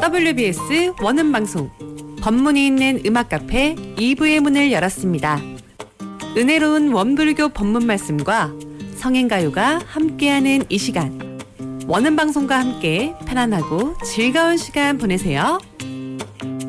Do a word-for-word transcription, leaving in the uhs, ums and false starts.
더블유비에스 원음방송 법문이 있는 음악카페 이 부의 문을 열었습니다. 은혜로운 원불교 법문 말씀과 성인가요가 함께하는 이 시간, 원음방송과 함께 편안하고 즐거운 시간 보내세요.